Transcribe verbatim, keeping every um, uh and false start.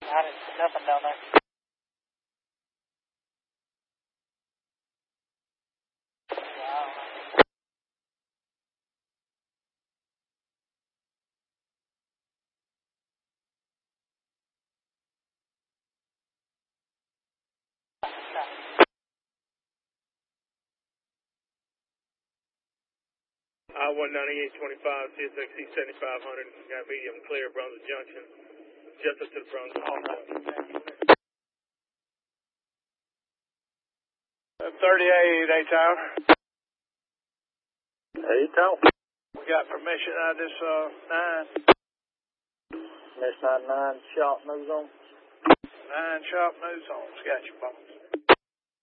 I didn't see nothing down there. I one ninety-eight twenty-five, C S X C seventy-five hundred, got medium clear, Brunswick Junction, just up to the Brunswick. thirty-eight, eight tower. eight tower. We got permission out of this, uh, nine. That's not nine, sharp nose on. Nine sharp nose on, got your boss.